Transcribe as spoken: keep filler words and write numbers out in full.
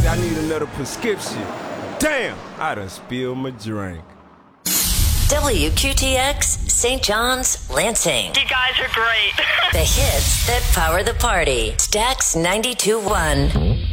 I need another prescription. Damn, I done spilled my drink. W Q T X, Saint John's, Lansing. You guys are great. The hits that power the party. Stax ninety-two point one.